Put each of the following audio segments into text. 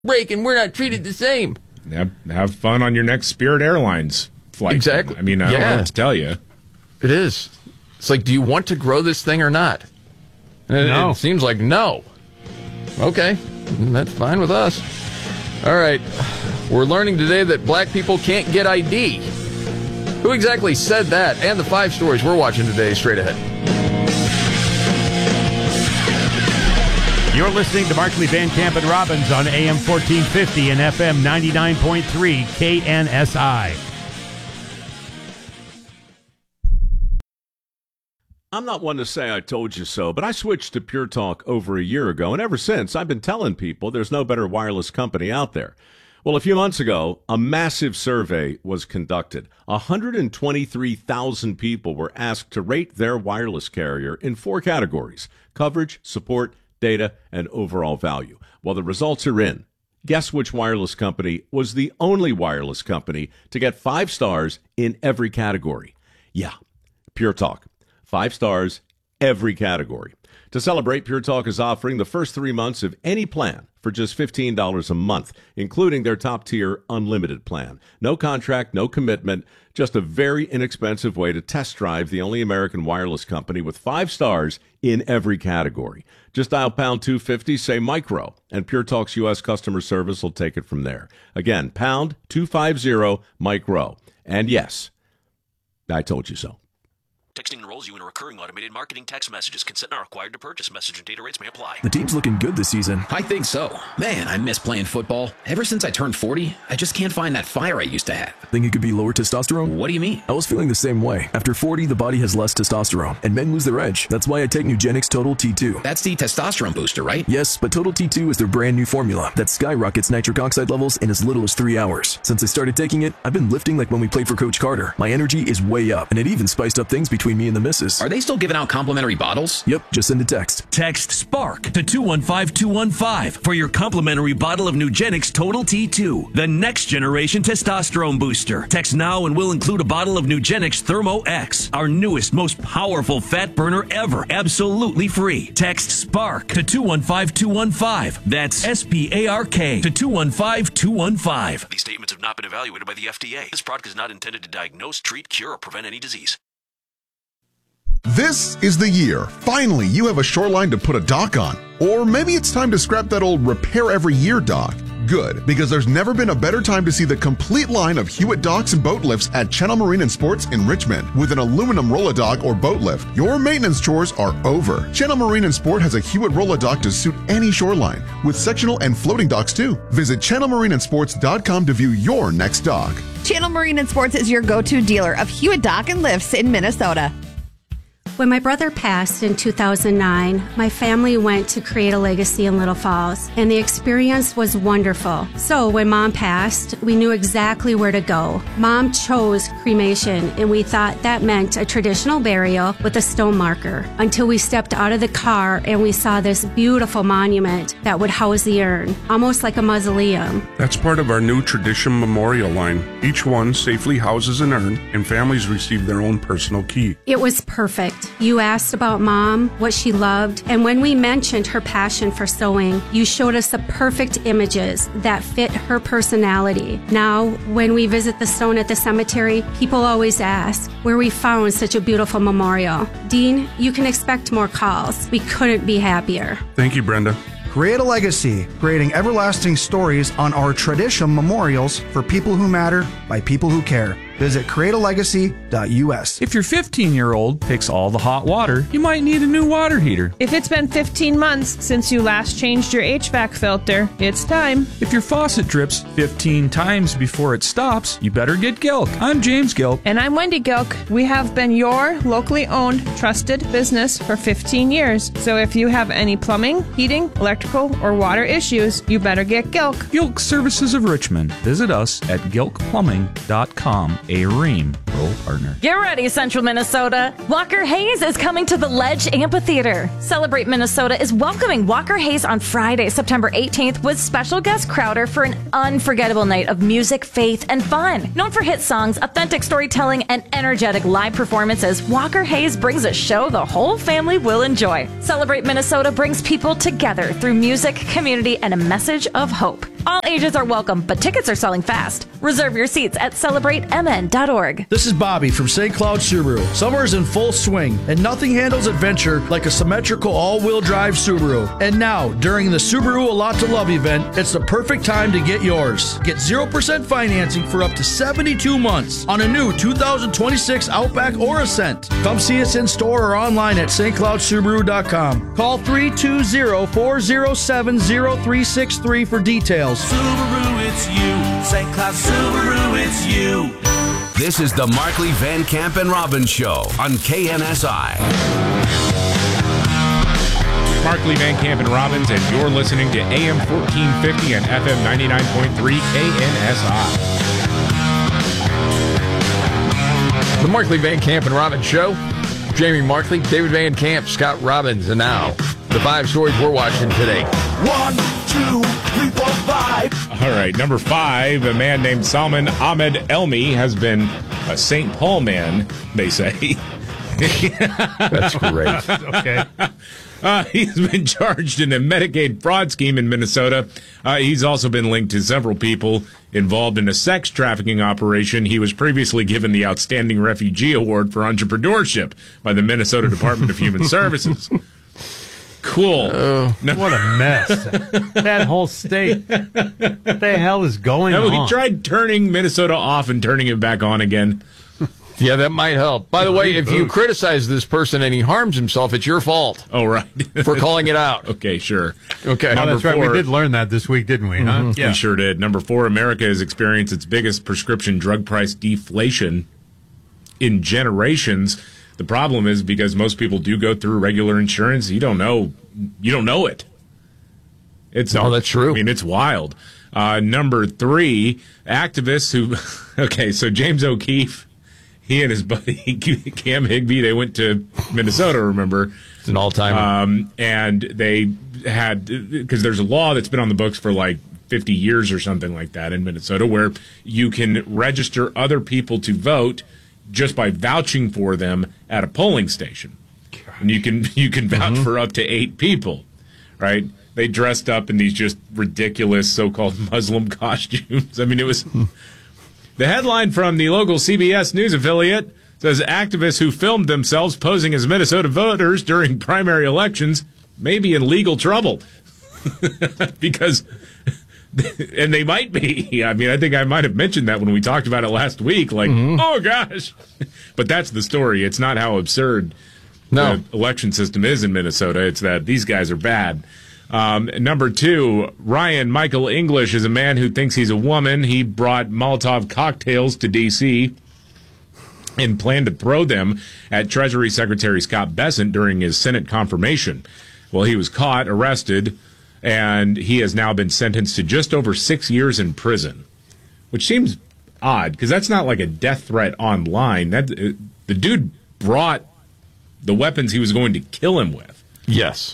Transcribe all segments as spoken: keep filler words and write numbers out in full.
break and we're not treated the same. Have, have fun on your next Spirit Airlines flight. Exactly. I mean, I don't yeah. know what to tell you. It is. It's like, do you want to grow this thing or not? And no. It seems like no. Okay, that's fine with us. All right, we're learning today that black people can't get I D. Who exactly said that? And the five stories we're watching today straight ahead. You're listening to Markley, Van Camp, and Robbins on A M fourteen fifty and F M ninety-nine point three K N S I. I'm not one to say I told you so, but I switched to Pure Talk over a year ago, and ever since, I've been telling people there's no better wireless company out there. Well, a few months ago, a massive survey was conducted. one hundred twenty-three thousand people were asked to rate their wireless carrier in four categories: coverage, support, data, and overall value. Well, the results are in. Guess which wireless company was the only wireless company to get five stars in every category? Yeah, Pure Talk. Five stars, every category. To celebrate, Pure Talk is offering the first three months of any plan for just fifteen dollars a month, including their top-tier unlimited plan. No contract, no commitment, just a very inexpensive way to test drive the only American wireless company with five stars in every category. Just dial pound two fifty, say micro, and Pure Talk's U S customer service will take it from there. Again, pound two fifty, micro. And yes, I told you so. Texting enrolls you in a recurring automated marketing text messages. Consent not required to purchase. Message and data rates may apply. The team's looking good this season. I think so. Man, I miss playing football. Ever since I turned forty, I just can't find that fire I used to have. Think it could be lower testosterone? What do you mean? I was feeling the same way. After forty, the body has less testosterone, and men lose their edge. That's why I take Nugenix Total T two. That's the testosterone booster, right? Yes, but Total T two is their brand new formula that skyrockets nitric oxide levels in as little as three hours. Since I started taking it, I've been lifting like when we played for Coach Carter. My energy is way up, and it even spiced up things between me and the missus. Are they still giving out complimentary bottles? Yep, just send a text. Text SPARK to two one five two one five for your complimentary bottle of Nugenix Total T two, the next generation testosterone booster. Text now and we'll include a bottle of Nugenix Thermo X, our newest, most powerful fat burner ever, absolutely free. Text SPARK to two one five two one five. That's S P A R K to two one five two one five. These statements have not been evaluated by the F D A. This product is not intended to diagnose, treat, cure, or prevent any disease. This is the year. Finally, you have a shoreline to put a dock on. Or maybe it's time to scrap that old repair every year dock. Good, because there's never been a better time to see the complete line of Hewitt docks and boat lifts at Channel Marine and Sports in Richmond. With an aluminum roll-a-dock or boat lift, your maintenance chores are over. Channel Marine and Sport has a Hewitt roll-a-dock to suit any shoreline, with sectional and floating docks too. Visit channel marine and sports dot com to view your next dock. Channel Marine and Sports is your go-to dealer of Hewitt dock and lifts in Minnesota. When my brother passed in two thousand nine, my family went to Create a Legacy in Little Falls, and the experience was wonderful. So when Mom passed, we knew exactly where to go. Mom chose cremation, and we thought that meant a traditional burial with a stone marker, until we stepped out of the car and we saw this beautiful monument that would house the urn, almost like a mausoleum. That's part of our new tradition memorial line. Each one safely houses an urn, and families receive their own personal key. It was perfect. You asked about Mom, what she loved, and when we mentioned her passion for sewing, you showed us the perfect images that fit her personality. Now, when we visit the stone at the cemetery, people always ask where we found such a beautiful memorial. Dean, you can expect more calls. We couldn't be happier. Thank you, Brenda. Create a Legacy, creating everlasting stories on our tradition memorials for people who matter by people who care. Visit create a legacy dot U S. If your fifteen-year-old picks all the hot water, you might need a new water heater. If it's been fifteen months since you last changed your H V A C filter, it's time. If your faucet drips fifteen times before it stops, you better get Gilk. I'm James Gilk. And I'm Wendy Gilk. We have been your locally owned, trusted business for fifteen years. So if you have any plumbing, heating, electrical, or water issues, you better get Gilk. Gilk Services of Richmond. Visit us at gilk plumbing dot com. A Ream payroll partner. Get ready, Central Minnesota. Walker Hayes is coming to the Ledge Amphitheater. Celebrate Minnesota is welcoming Walker Hayes on Friday, September eighteenth, with special guest Crowder for an unforgettable night of music, faith, and fun. Known for hit songs, authentic storytelling, and energetic live performances, Walker Hayes brings a show the whole family will enjoy. Celebrate Minnesota brings people together through music, community, and a message of hope. All ages are welcome, but tickets are selling fast. Reserve your seats at celebrate m n dot org. This is Bobby from Saint Cloud Subaru. Summer is in full swing, and nothing handles adventure like a symmetrical all-wheel drive Subaru. And now, during the Subaru A Lot to Love event, it's the perfect time to get yours. Get zero percent financing for up to seventy-two months on a new two thousand twenty-six Outback or Ascent. Come see us in store or online at st cloud subaru dot com. Call three two zero, four zero seven, zero three six three for details. Subaru, it's you. Saint Cloud Subaru, it's you. This is the Markley, Van Camp, and Robbins Show on K N S I. Markley, Van Camp, and Robbins, and you're listening to A M fourteen fifty and F M ninety-nine point three K N S I. The Markley, Van Camp, and Robbins Show. Jamie Markley, David Van Camp, Scott Robbins, and now the five stories we're watching today. One, two, three, four, five. All right, number five, a man named Salman Ahmed Elmi has been a Saint Paul man, they say. That's great. Okay. Uh, he's been charged in a Medicaid fraud scheme in Minnesota. Uh, he's also been linked to several people involved in a sex trafficking operation. He was previously given the Outstanding Refugee Award for Entrepreneurship by the Minnesota Department of Human Services. Cool. Uh, no. What a mess. That whole state. What the hell is going now, on? We tried turning Minnesota off and turning it back on again. Yeah, that might help. By the way, if you criticize this person and he harms himself, it's your fault. Oh, right. For calling it out. Okay, sure. Okay. Oh, that's right. We did learn that this week, didn't we? Mm-hmm. Huh? Yeah. We sure did. Number four, America has experienced its biggest prescription drug price deflation in generations. The problem is because most people do go through regular insurance, you don't know. You don't know it. It's no, that's true. I mean, it's wild. Uh, number three, activists who. Okay, so James O'Keefe. He and his buddy Cam Higbee, they went to Minnesota, remember? It's an all-timer. Um, and they had, because there's a law that's been on the books for like fifty years or something like that in Minnesota, where you can register other people to vote just by vouching for them at a polling station. And you can you can vouch mm-hmm. for up to eight people, right? They dressed up in these just ridiculous so-called Muslim costumes. I mean, it was... The headline from the local C B S News affiliate says activists who filmed themselves posing as Minnesota voters during primary elections may be in legal trouble. Because, and they might be. I mean, I think I might have mentioned that when we talked about it last week. Like, mm-hmm. oh, gosh. But that's the story. It's not how absurd no. the election system is in Minnesota. It's that these guys are bad. Um, number two, Ryan Michael English is a man who thinks he's a woman. He brought Molotov cocktails to D C and planned to throw them at Treasury Secretary Scott Bessent during his Senate confirmation. Well, he was caught, arrested, and he has now been sentenced to just over six years in prison, which seems odd because that's not like a death threat online. That uh, the dude brought the weapons he was going to kill him with. Yes.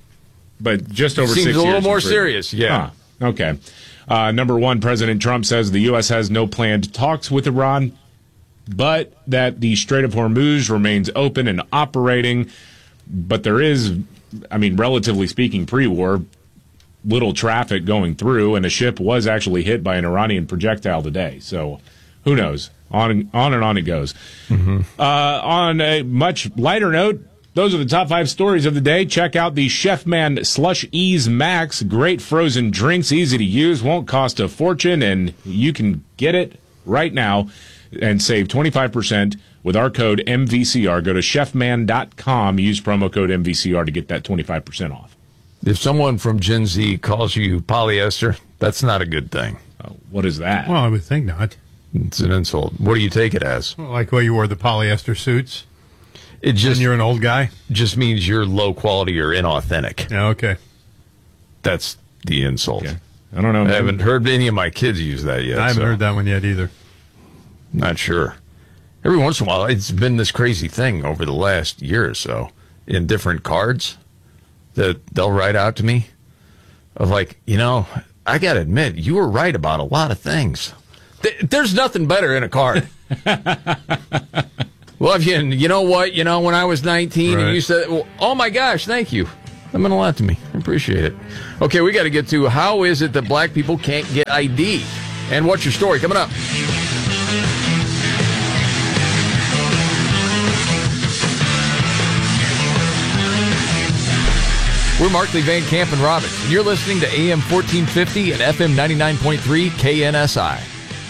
But just over Seems six years. Seems a little more serious, yeah. Huh. Okay. Uh, number one, President Trump says the U S has no planned talks with Iran, but that the Strait of Hormuz remains open and operating. But there is, I mean, relatively speaking, pre-war, little traffic going through, and a ship was actually hit by an Iranian projectile today. So who knows? On and on, and on it goes. Mm-hmm. Uh, on a much lighter note, those are the top five stories of the day. Check out the Chefman Slush Ease Max. Great frozen drinks, easy to use, won't cost a fortune, and you can get it right now and save twenty-five percent with our code M V C R. Go to chefman dot com, use promo code M V C R to get that twenty-five percent off. If someone from Gen Z calls you polyester, that's not a good thing. Oh, what is that? Well, I would think not. It's an insult. What do you take it as? Well, like when you wore the polyester suits? It just, and you're an old guy? Just means you're low quality or inauthentic. Yeah, okay. That's the insult. Okay. I don't know. I haven't heard any of my kids use that yet. I haven't so. heard that one yet either. Not sure. Every once in a while, it's been this crazy thing over the last year or so in different cards that they'll write out to me of like, you know, I got to admit, you were right about a lot of things. There's nothing better in a card. Well, if you, you know what, you know, when I was nineteen right. and you said, well, oh my gosh, thank you. That meant a lot to me. I appreciate it. Okay, we got to get to how is it that black people can't get I D? And what's your story? Coming up. We're Markley, Van Camp, and Robbins, and you're listening to A M fourteen fifty and F M ninety-nine point three K N S I.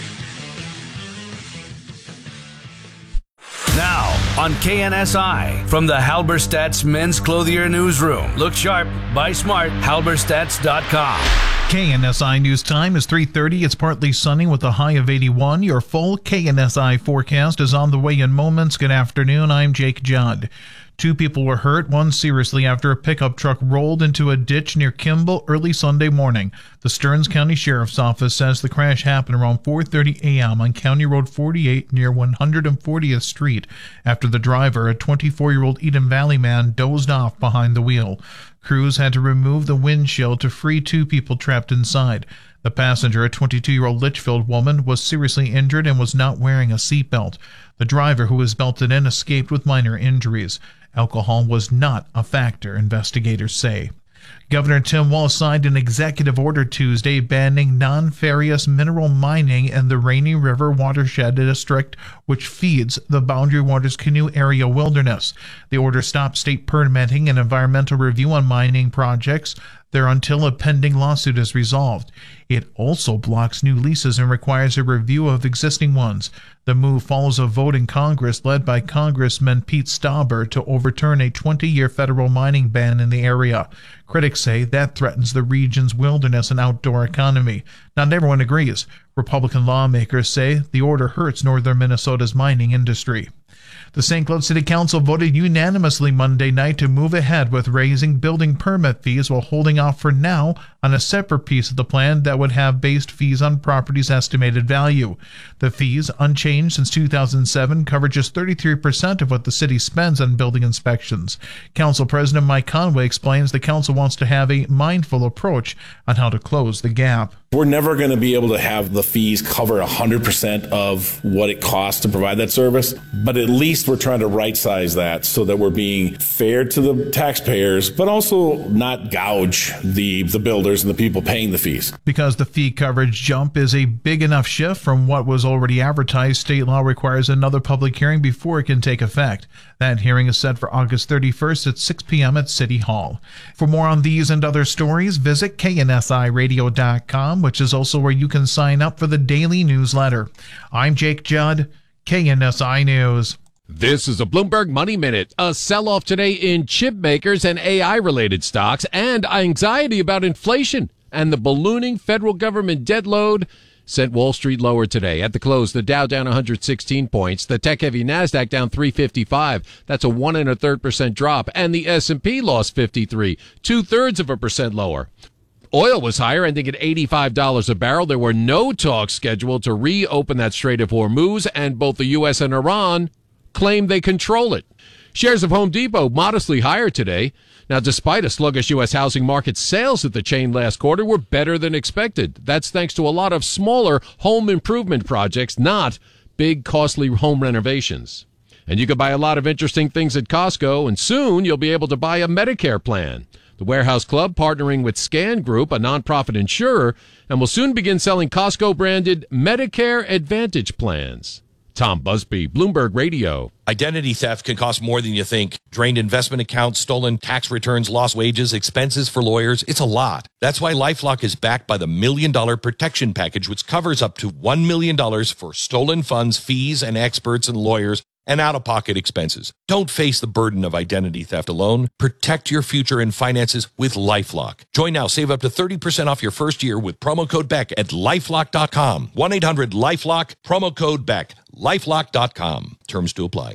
Now, on K N S I, from the Halberstadt's Men's Clothier Newsroom. Look sharp, buy smart, halberstadts dot com. K N S I News Time is three thirty. It's partly sunny with a high of eighty-one. Your full K N S I forecast is on the way in moments. Good afternoon. I'm Jake Judd. Two people were hurt, one seriously, after a pickup truck rolled into a ditch near Kimball early Sunday morning. The Stearns County Sheriff's Office says the crash happened around four thirty a.m. on County Road forty-eight near one hundred fortieth Street after the driver, a twenty-four-year-old Eden Valley man, dozed off behind the wheel. Crews had to remove the windshield to free two people trapped inside. The passenger, a twenty-two-year-old Litchfield woman, was seriously injured and was not wearing a seatbelt. The driver, who was belted in, escaped with minor injuries. Alcohol was not a factor, investigators say. Governor Tim Walz signed an executive order Tuesday banning non-ferrous mineral mining in the Rainy River Watershed District, which feeds the Boundary Waters Canoe Area Wilderness. The order stops state permitting and environmental review on mining projects there until a pending lawsuit is resolved. It also blocks new leases and requires a review of existing ones. The move follows a vote in Congress led by Congressman Pete Stauber to overturn a twenty-year federal mining ban in the area. Critics say that threatens the region's wilderness and outdoor economy. Not everyone agrees. Republican lawmakers say the order hurts northern Minnesota's mining industry. The Saint Cloud City Council voted unanimously Monday night to move ahead with raising building permit fees while holding off for now on a separate piece of the plan that would have based fees on property's estimated value. The fees, unchanged since two thousand seven, cover just thirty-three percent of what the city spends on building inspections. Council President Mike Conway explains the council wants to have a mindful approach on how to close the gap. We're never going to be able to have the fees cover one hundred percent of what it costs to provide that service, but at least we're trying to right size that so that we're being fair to the taxpayers, but also not gouge the, the builders and the people paying the fees. Because the fee coverage jump is a big enough shift from what was already advertised, state law requires another public hearing before it can take effect. That hearing is set for August thirty-first at six p.m. at City Hall. For more on these and other stories, visit K N S I radio dot com, which is also where you can sign up for the daily newsletter. I'm Jake Judd, K N S I News. This is a Bloomberg Money Minute. A sell-off today in chip makers and A I-related stocks, and anxiety about inflation and the ballooning federal government debt load sent Wall Street lower today. At the close, the Dow down one hundred sixteen points, the tech-heavy NASDAQ down three fifty-five. That's a one and a third percent drop, and the S and P lost fifty-three, two-thirds of a percent lower. Oil was higher, ending at eighty-five dollars a barrel. There were no talks scheduled to reopen that Strait of Hormuz, and both the U S and Iran claim they control it. Shares of Home Depot modestly higher today. Now, despite a sluggish U S housing market, sales at the chain last quarter were better than expected. That's thanks to a lot of smaller home improvement projects, not big, costly home renovations. And you can buy a lot of interesting things at Costco, and soon you'll be able to buy a Medicare plan. The Warehouse Club partnering with Scan Group, a nonprofit insurer, and will soon begin selling Costco-branded Medicare Advantage plans. Tom Busby, Bloomberg Radio. Identity theft can cost more than you think. Drained investment accounts, stolen tax returns, lost wages, expenses for lawyers. It's a lot. That's why LifeLock is backed by the Million Dollar Protection Package, which covers up to one million dollars for stolen funds, fees, and experts and lawyers, and out-of-pocket expenses. Don't face the burden of identity theft alone. Protect your future and finances with LifeLock. Join now. Save up to thirty percent off your first year with promo code Beck at lifelock dot com. one eight hundred lifelock, promo code Beck. lifelock dot com. Terms to apply.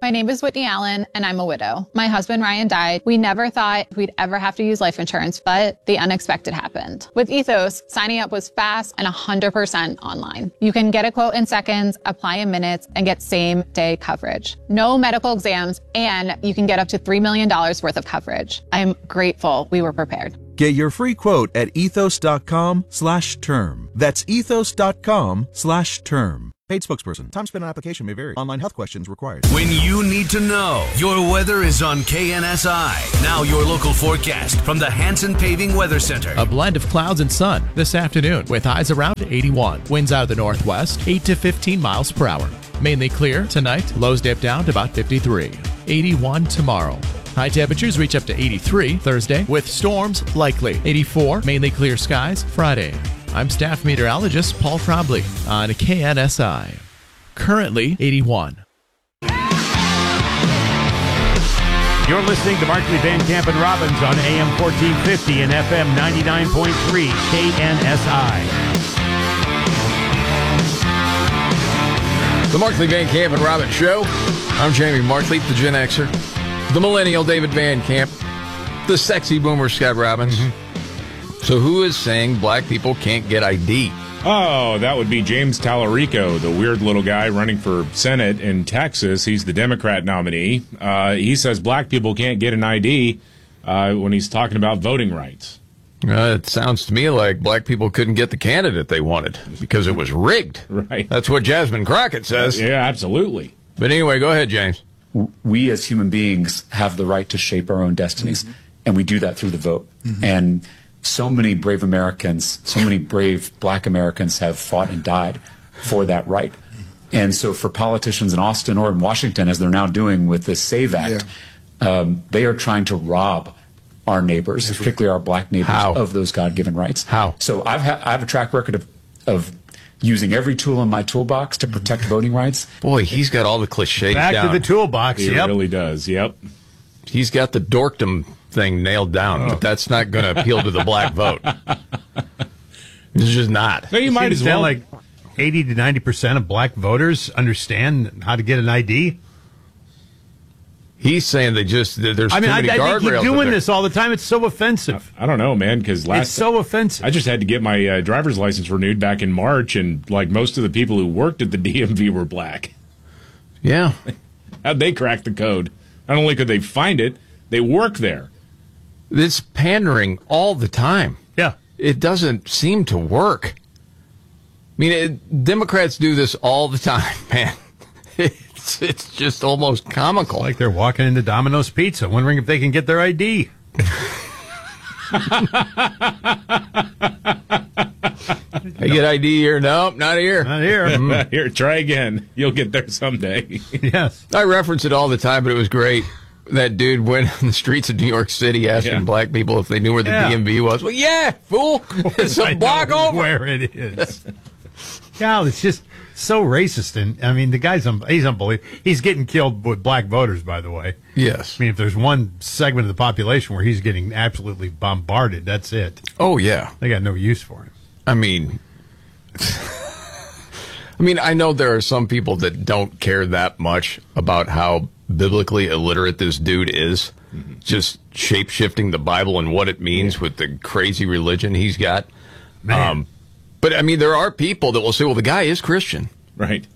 My name is Whitney Allen, and I'm a widow. My husband, Ryan, died. We never thought we'd ever have to use life insurance, but the unexpected happened. With Ethos, signing up was fast and one hundred percent online. You can get a quote in seconds, apply in minutes, and get same-day coverage. No medical exams, and you can get up to three million dollars worth of coverage. I'm grateful we were prepared. Get your free quote at ethos.com slash term. That's ethos.com slash term. Paid spokesperson. Time spent on application may vary. Online health questions required. When you need to know, your weather is on K N S I. Now your local forecast from the Hanson Paving Weather Center. A blend of clouds and sun this afternoon with highs around eighty-one. Winds out of the northwest, eight to fifteen miles per hour. Mainly clear tonight. Lows dip down to about fifty-three. eighty-one tomorrow. High temperatures reach up to eighty-three Thursday with storms likely. eighty-four, mainly clear skies Friday. I'm staff meteorologist Paul Trombley on K N S I. Currently eighty-one. You're listening to Markley, Van Camp, and Robbins on A M fourteen fifty and F M ninety-nine point three K N S I. The Markley, Van Camp, and Robbins Show. I'm Jamie Markley, the Gen Xer. The millennial David Van Camp, the sexy boomer Scott Robbins. Mm-hmm. So who is saying black people can't get I D? Oh, that would be James Tallarico, the weird little guy running for Senate in Texas. He's the Democrat nominee. Uh, he says black people can't get an I D uh, when he's talking about voting rights. Uh, it sounds to me like black people couldn't get the candidate they wanted because it was rigged. Right. That's what Jasmine Crockett says. Yeah, absolutely. But anyway, go ahead, James. We as human beings have the right to shape our own destinies, mm-hmm. and we do that through the vote. Mm-hmm. And so many brave Americans, so many brave black Americans have fought and died for that right. And so for politicians in Austin or in Washington, as they're now doing with this SAVE Act, yeah. um, they are trying to rob our neighbors, That's particularly right. our black neighbors, How? of those God-given rights. How? So I've ha- I have a track record of, of using every tool in my toolbox to protect voting rights. Boy, he's got all the cliches Back down. to the toolbox, He yep. really does, yep. He's got the dorkdom thing nailed down, oh. but that's not going to appeal to the black vote. It's just not. No, you might as well. Like eighty to ninety percent of black voters understand how to get an I D. He's saying they just there's I mean, too many I, guardrails. They keep doing this all the time. It's so offensive. I, I don't know, man. Because last it's so offensive. I just had to get my uh, driver's license renewed back in March, and like most of the people who worked at the D M V were black. Yeah, how'd they crack the code? Not only could they find it, they work there. It's pandering all the time. Yeah, it doesn't seem to work. I mean, it, Democrats do this all the time, man. It's, it's just almost comical. It's like they're walking into Domino's Pizza, wondering if they can get their I D. I get I D here. Nope, not here. Not here. Mm. Here, try again. You'll get there someday. Yes. I reference it all the time, but it was great. That dude went on the streets of New York City asking yeah. black people if they knew where the yeah. D M V was. Well, yeah, fool. It's a block over. Where it is. Yeah, it's just so racist. And I mean, the guy's un- he's unbelievable. He's getting killed with black voters, by the way. Yes. I mean, if there's one segment of the population where he's getting absolutely bombarded, that's it. Oh, yeah. They got no use for him. I mean, I mean, I know there are some people that don't care that much about how biblically illiterate this dude is. Mm-hmm. Just shape-shifting the Bible and what it means with the crazy religion he's got. Man. Um, but, I mean, there are people that will say, well, the guy is Christian. Right.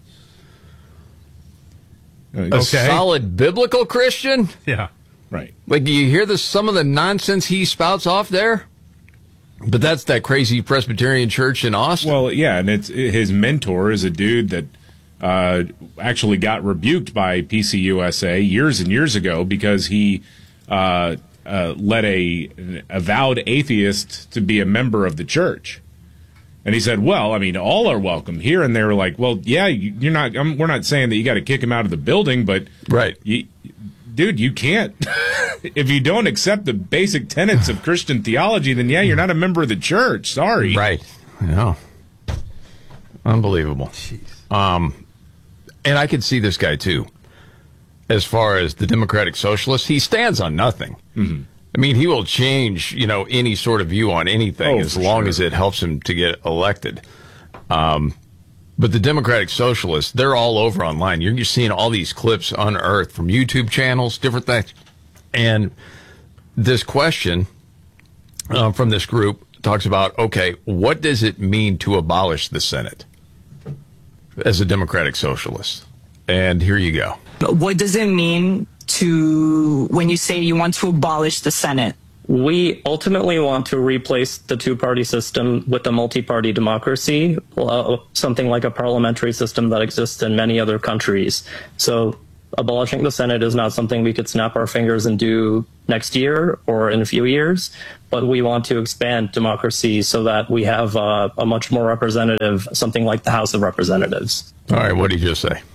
A okay. solid biblical Christian? Yeah. Right. Like, do you hear the, some of the nonsense he spouts off there? But that's that crazy Presbyterian church in Austin. Well, yeah, and it's his mentor is a dude that uh, actually got rebuked by P C U S A years and years ago because he uh, uh, led a an avowed atheist to be a member of the church. And he said, well, I mean, all are welcome here. And they were like, well, yeah, you're not. I'm, we're not saying that you got to kick him out of the building, but right, you, dude, you can't. If you don't accept the basic tenets of Christian theology, then yeah, you're not a member of the church. Sorry. Right. Yeah. Unbelievable. Jeez. Um, and I could see this guy too. As far as the Democratic Socialist, he stands on nothing. Mm-hmm. I mean, he will change, you know, any sort of view on anything oh, as long sure. as it helps him to get elected. Um, But the Democratic Socialists, they're all over online. You're just seeing all these clips unearthed from YouTube channels, different things. And this question uh, from this group talks about, okay, what does it mean to abolish the Senate as a Democratic Socialist? And here you go. But what does it mean to when you say you want to abolish the Senate? We ultimately want to replace the two-party system with a multi-party democracy, uh, something like a parliamentary system that exists in many other countries. So abolishing the Senate is not something we could snap our fingers and do next year or in a few years, but we want to expand democracy so that we have uh, a much more representative, something like the House of Representatives. All right, what did he just say?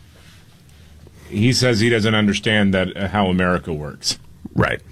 He says he doesn't understand that uh, how America works. Right.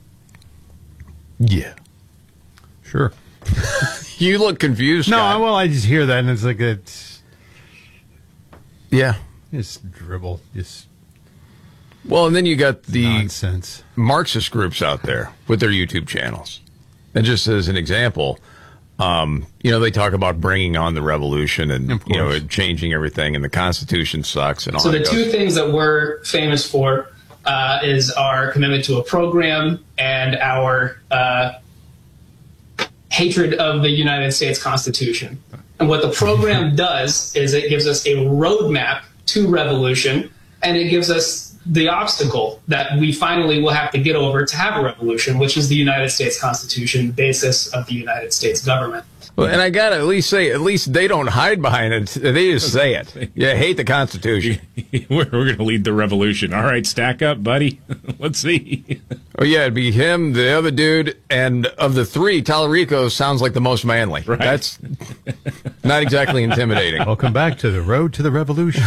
Yeah. Sure. You look confused, No, Scott. well, I just hear that, and it's like it's... Yeah. It's dribble. It's Well, and then you got the nonsense. Marxist groups out there with their YouTube channels. And just as an example, um, you know, they talk about bringing on the revolution and, you know, changing everything, and the Constitution sucks and all So that. the two things that we're famous for uh, is our commitment to a program and our uh, hatred of the United States Constitution. And what the program does is it gives us a roadmap to revolution, and it gives us the obstacle that we finally will have to get over to have a revolution, which is the United States Constitution, the basis of the United States government. Well, and I got to at least say, at least they don't hide behind it. They just say it. Yeah, hate the Constitution. we're we're going to lead the revolution. All right, stack up, buddy. Let's see. Oh, yeah, it'd be him, the other dude, and of the three, Tallarico sounds like the most manly. Right. That's not exactly intimidating. Welcome back to the road to the revolution.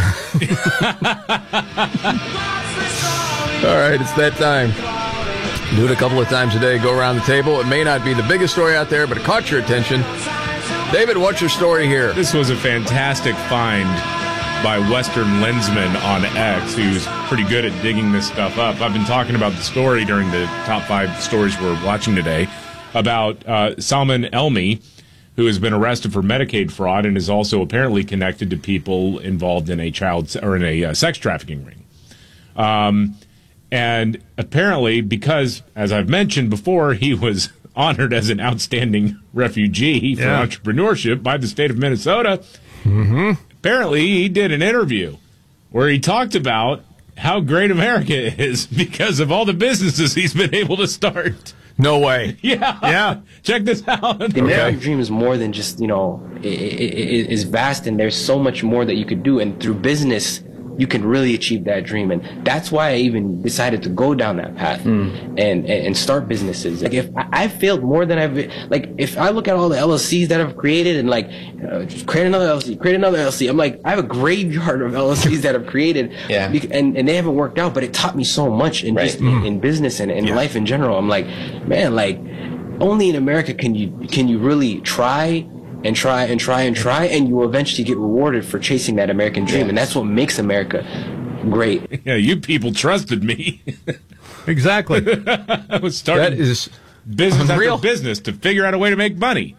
All right, it's that time. Do it a couple of times a day. Go around the table. It may not be the biggest story out there, but it caught your attention. David, what's your story here? This was a fantastic find by Western Lensman on X, who's pretty good at digging this stuff up. I've been talking about the story during the top five stories we're watching today about uh, Salman Elmi, who has been arrested for Medicaid fraud and is also apparently connected to people involved in a child or in a uh, sex trafficking ring. Um, and apparently, because, as I've mentioned before, he was honored as an outstanding refugee for Yeah. entrepreneurship by the state of Minnesota, mm-hmm. apparently he did an interview where he talked about how great America is because of all the businesses he's been able to start. No way. Yeah. Yeah. Check this out. The American dream is more than just, you know, it, it, it is vast, and there's so much more that you could do. And through business, you can really achieve that dream. And that's why I even decided to go down that path mm. and, and start businesses. Like, if I, I failed more than I've, like, if I look at all the L L Cs that I've created and, like, uh, just create another L L C, create another L L C, I'm like, I have a graveyard of L L Cs that I've created. Yeah. Bec- and, and they haven't worked out, but it taught me so much in, right. just, mm. in, in business and in yeah. life in general. I'm like, man, like, only in America can you, can you really try and try and try and try, and you will eventually get rewarded for chasing that American dream. Yes. And that's what makes America great. Yeah, you people trusted me. Exactly. I was starting that is business unreal. after business to figure out a way to make money.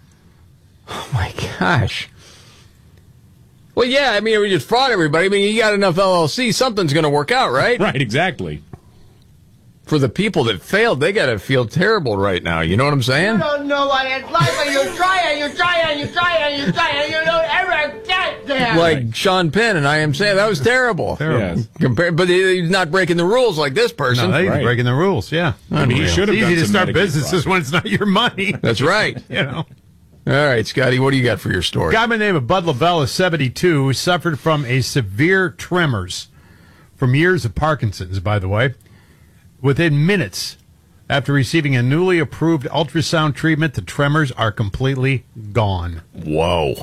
Oh, my gosh. Well, yeah, I mean, we just fraud everybody. I mean, you got enough L L C, something's going to work out, right? Right, exactly. For the people that failed, they got to feel terrible right now. You know what I'm saying? You don't know what it's like when you try and you try and you try and you try and you don't ever get there. Like Sean Penn and I am saying, that was terrible. Terrible. Yes. Compared, but he's not breaking the rules like this person. No, he's right. breaking the rules, yeah. I mean, he should have It's done easy to some start Medicaid businesses fraud. when it's not your money. That's right. You know. All right, Scotty, what do you got for your story? A guy by the name of Bud Lavelle is seventy-two, who suffered from a severe tremors from years of Parkinson's, by the way. Within minutes after receiving a newly approved ultrasound treatment, the tremors are completely gone. Whoa.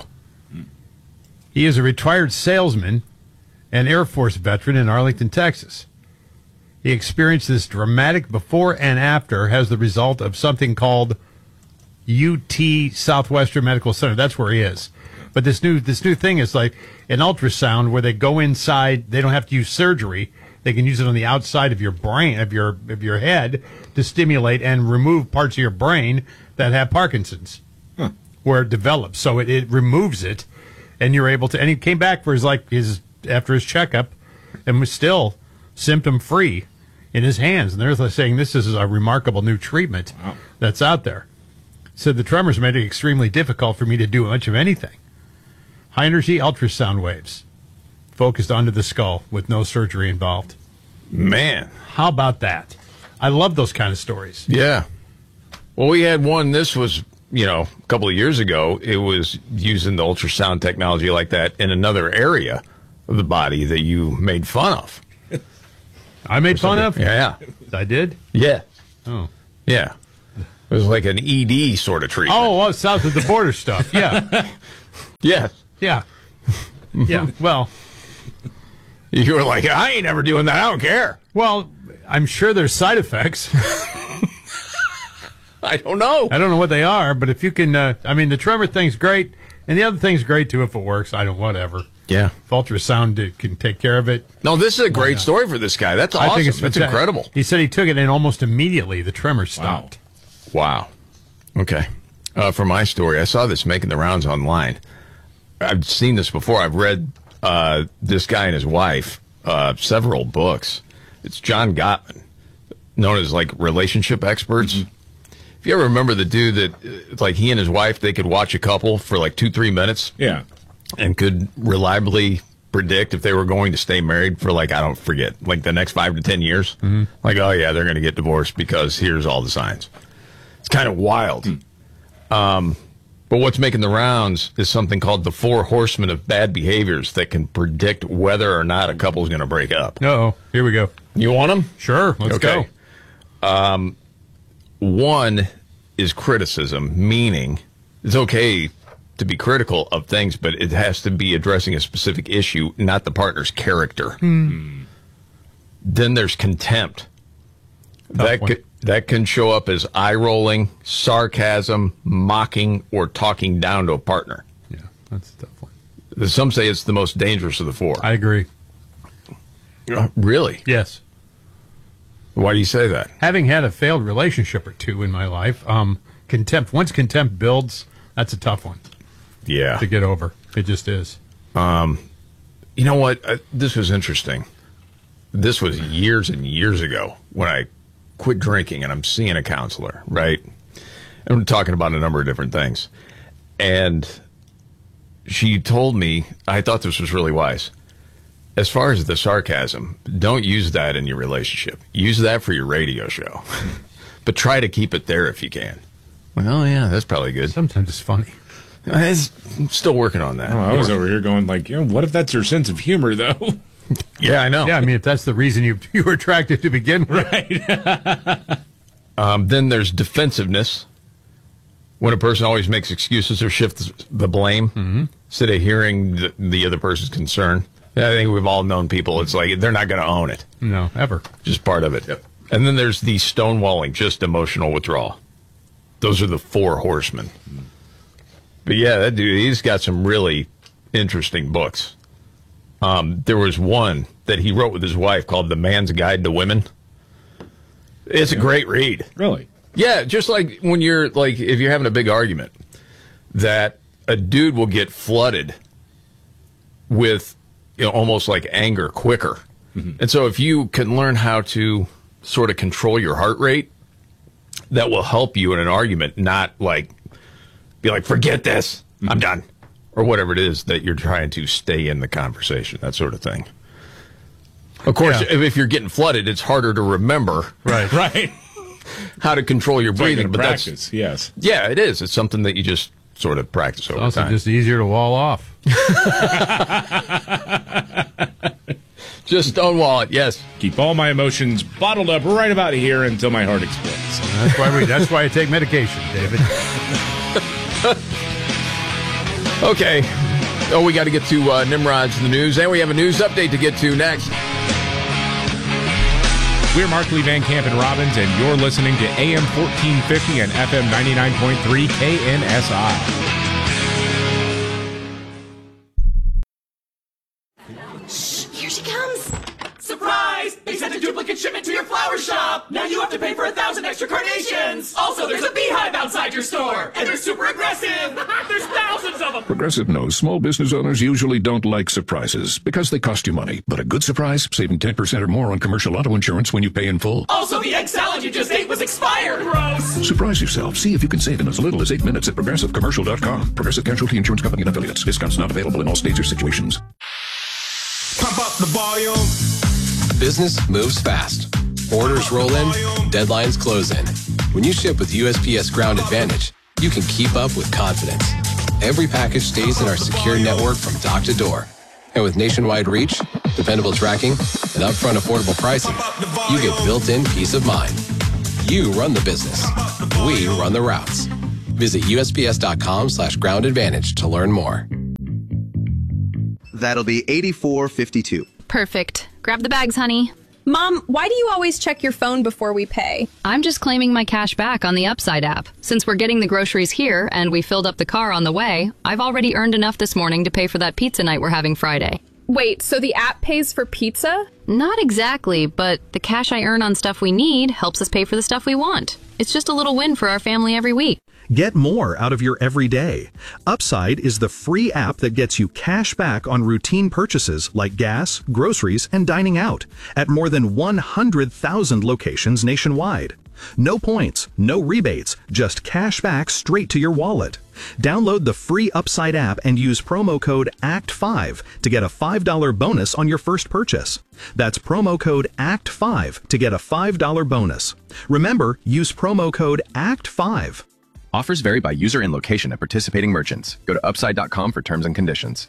He is a retired salesman and Air Force veteran in Arlington, Texas. He experienced this dramatic before and after as the result of something called U T Southwestern Medical Center. That's where he is. But this new this new thing is like an ultrasound where they go inside. They don't have to use surgery. They can use it on the outside of your brain, of your of your head, to stimulate and remove parts of your brain that have Parkinson's, huh. where it develops. So it, it removes it, and you're able to. And he came back for his like his after his checkup, and was still symptom free in his hands. And they're saying this is a remarkable new treatment wow. that's out there. Said the tremors made it extremely difficult for me to do much of anything. High energy ultrasound waves focused onto the skull with no surgery involved. Man, how about that? I love those kind of stories. Yeah. Well, we had one. This was, you know, a couple of years ago. It was using the ultrasound technology like that in another area of the body that you made fun of. I made fun of? Yeah. I did? Yeah. Oh. Yeah. It was like an E D sort of treatment. Oh, well, south of the border stuff. Yeah. Yeah. Yeah. Yeah. Well, you were like, I ain't ever doing that. I don't care. Well, I'm sure there's side effects. I don't know. I don't know what they are, but if you can, uh, I mean, the tremor thing's great, and the other thing's great too if it works. I don't, whatever. Yeah. If ultrasound can take care of it. No, this is a great story for this guy. That's awesome. I think it's That's incredible. He said he took it, and almost immediately the tremor stopped. Wow. Wow. Okay. Uh, for my story, I saw this making the rounds online. I've seen this before. I've read uh, this guy and his wife uh, several books. It's John Gottman, known as like relationship experts. Mm-hmm. If you ever remember the dude that, like, he and his wife, they could watch a couple for like two, three minutes. Yeah. And could reliably predict if they were going to stay married for, like, I don't forget, like the next five to ten years. Mm-hmm. Like, oh, yeah, they're going to get divorced because here's all the signs. It's kind of wild. Mm. Um, but what's making the rounds is something called the four horsemen of bad behaviors that can predict whether or not a couple is going to break up. Uh-oh. Here we go. You want them? Sure. Let's okay. go. Um, one is criticism, meaning it's okay to be critical of things, but it has to be addressing a specific issue, not the partner's character. Hmm. Then there's contempt. That one. could, that can show up as eye-rolling, sarcasm, mocking, or talking down to a partner. Yeah, that's a tough one. Some say it's the most dangerous of the four. I agree. Uh, really? Yes. Why do you say that? Having had a failed relationship or two in my life, um, contempt, once contempt builds, that's a tough one. Yeah. To get over. It just is. Um, you know what? Uh, this was interesting. This was years and years ago when I quit drinking and I'm seeing a counselor, right? And we're talking about a number of different things. And she told me, I thought this was really wise. As far as the sarcasm, don't use that in your relationship. Use that for your radio show. But try to keep it there if you can. Well, yeah, that's probably good. Sometimes it's funny. It's, I'm still working on that. Oh, I was over here going like, you know, what if that's your sense of humor, though? Yeah, I know. Yeah, I mean, if that's the reason you you were attracted to begin with. Right. um, then there's defensiveness. When a person always makes excuses or shifts the blame mm-hmm. instead of hearing the, the other person's concern. I think we've all known people. It's like they're not going to own it. No, ever. Just part of it. Yep. And then there's the stonewalling, just emotional withdrawal. Those are the four horsemen. Mm. But yeah, that dude, he's got some really interesting books. Um, there was one that he wrote with his wife called The Man's Guide to Women. It's a great read. Really? Yeah, just like when you're, like, if you're having a big argument, that a dude will get flooded with, you know, almost like anger quicker. Mm-hmm. And so if you can learn how to sort of control your heart rate, that will help you in an argument, not like, be like, forget this, mm-hmm. I'm done. Or whatever it is that you're trying to stay in the conversation, that sort of thing. Of course, Yeah. if, if you're getting flooded, it's harder to remember Right. Right. how to control your breathing. But practice, that's, yes. yeah, it is. It's something that you just sort of practice over It's also time. just easier to wall off. Just stonewall it, yes. Keep all my emotions bottled up right about here until my heart explodes. That's why we. That's why I take medication, David. Okay. Oh, we got to get to uh, Nimrod's the news, and we have a news update to get to next. We're Markley, Van Camp, and Robbins, and you're listening to A M fourteen fifty and F M ninety-nine point three K N S I. Shh, here she comes. Surprise! surprise! They sent a duplicate shipment to your flower shop! Now you have to pay for a thousand extra carnations! Also, there's a beehive outside your store! And they're super aggressive! There's thousands of them! Progressive knows small business owners usually don't like surprises because they cost you money. But a good surprise, saving ten percent or more on commercial auto insurance when you pay in full. Also, the egg salad you just ate was expired! Gross! Surprise yourself. See if you can save in as little as eight minutes at progressive commercial dot com. Progressive Casualty Insurance Company and affiliates. Discounts not available in all states or situations. Pump up the volume! Business moves fast. Orders roll in, deadlines close in. When you ship with U S P S Ground Advantage, you can keep up with confidence. Every package stays in our secure network from dock to door. And with nationwide reach, dependable tracking, and upfront affordable pricing, you get built-in peace of mind. You run the business. We run the routes. Visit U S P S dot com slash ground advantage to learn more. That'll be eighty-four fifty-two. Perfect. Grab the bags, honey. Mom, why do you always check your phone before we pay? I'm just claiming my cash back on the Upside app. Since we're getting the groceries here and we filled up the car on the way, I've already earned enough this morning to pay for that pizza night we're having Friday. Wait, so the app pays for pizza? Not exactly, but the cash I earn on stuff we need helps us pay for the stuff we want. It's just a little win for our family every week. Get more out of your everyday. Upside is the free app that gets you cash back on routine purchases like gas, groceries, and dining out at more than one hundred thousand locations nationwide. No points, no rebates, just cash back straight to your wallet. Download the free Upside app and use promo code A C T five to get a five dollars bonus on your first purchase. That's promo code A C T five to get a five dollars bonus. Remember, use promo code A C T five. Offers vary by user and location at participating merchants. Go to upside dot com for terms and conditions.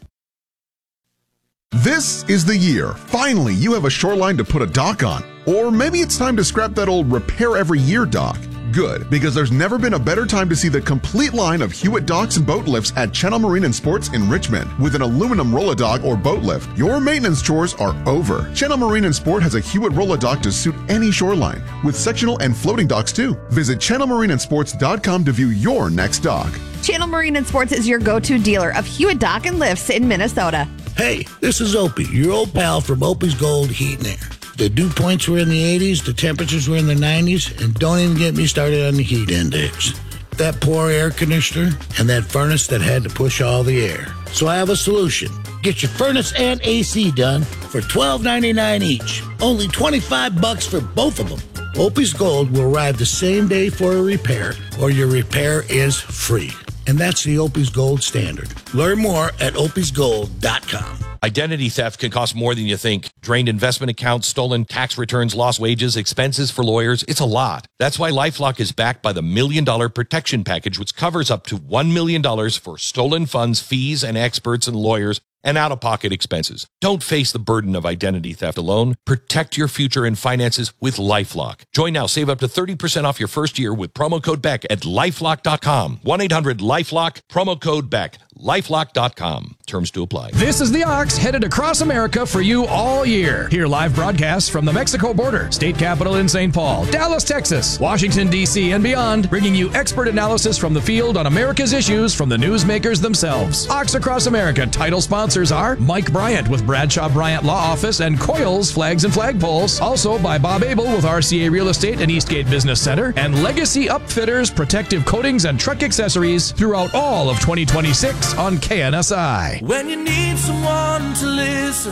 This is the year. Finally, you have a shoreline to put a dock on. Or maybe it's time to scrap that old repair every year dock. Good, because there's never been a better time to see the complete line of Hewitt docks and boat lifts at Channel Marine and Sports in Richmond. With an aluminum roll-a-dock or boat lift, your maintenance chores are over. Channel Marine and Sport has a Hewitt roll-a-dock to suit any shoreline, with sectional and floating docks too. Visit channel marine and sports dot com to view your next dock. Channel Marine and Sports is your go-to dealer of Hewitt Dock and Lifts in Minnesota. Hey, this is Opie, your old pal from Opie's Gold Heat and Air. The dew points were in the eighties, the temperatures were in the nineties, and don't even get me started on the heat index. That poor air conditioner and that furnace that had to push all the air. So I have a solution. Get your furnace and A C done for twelve ninety-nine each. Only twenty-five bucks for both of them. Opie's Gold will arrive the same day for a repair, or your repair is free. And that's the Opie's Gold standard. Learn more at opies gold dot com. Identity theft can cost more than you think. Drained investment accounts, stolen tax returns, lost wages, expenses for lawyers. It's a lot. That's why LifeLock is backed by the Million Dollar Protection Package, which covers up to one million dollars for stolen funds, fees, and experts and lawyers, and out-of-pocket expenses. Don't face the burden of identity theft alone. Protect your future and finances with LifeLock. Join now. Save up to thirty percent off your first year with promo code Beck at lifelock dot com. one eight hundred lifelock, promo code Beck. lifelock dot com. Terms to apply. This is the Ox headed across America for you all year. Hear live broadcasts from the Mexico border, state capital in Saint Paul, Dallas, Texas, Washington, D C, and beyond, bringing you expert analysis from the field on America's issues from the newsmakers themselves. Ox Across America title sponsors are Mike Bryant with Bradshaw Bryant Law Office and Coils Flags and Flagpoles. Also by Bob Abel with R C A Real Estate and Eastgate Business Center, and Legacy Upfitters, protective coatings and truck accessories throughout all of twenty twenty-six on K N S I. When you need someone to listen,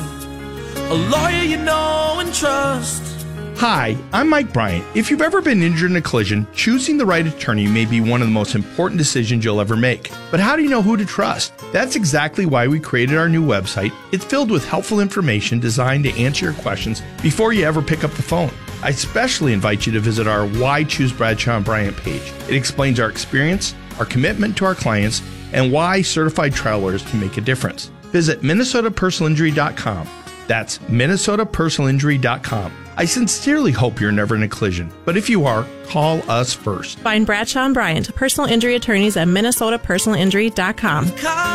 a lawyer you know and trust. Hi, I'm Mike Bryant. If you've ever been injured in a collision, choosing the right attorney may be one of the most important decisions you'll ever make. But how do you know who to trust? That's exactly why we created our new website. It's filled with helpful information designed to answer your questions before you ever pick up the phone. I especially invite you to visit our Why Choose Bradshaw and Bryant page. It explains our experience, our commitment to our clients, and why certified trial lawyers can make a difference. Visit minnesota personal injury dot com. That's minnesota personal injury dot com. I sincerely hope you're never in a collision, but if you are, call us first. Find Bradshaw and Bryant, personal injury attorneys at minnesota personal injury dot com.